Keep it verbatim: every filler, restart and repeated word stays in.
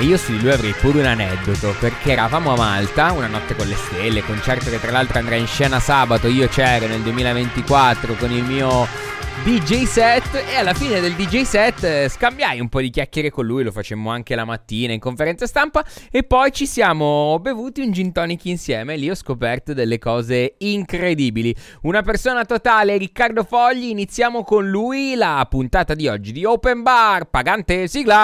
E io su di lui avrei pure un aneddoto, perché eravamo a Malta, una notte con le stelle, concerto che tra l'altro andrà in scena sabato, io c'ero nel duemilaventiquattro con il mio D J set, e alla fine del D J set eh, scambiai un po' di chiacchiere con lui, lo facemmo anche la mattina in conferenza stampa, e poi ci siamo bevuti un gin tonic insieme e lì ho scoperto delle cose incredibili. Una persona totale, Riccardo Fogli. Iniziamo con lui la puntata di oggi di Open Bar. Pagante, sigla!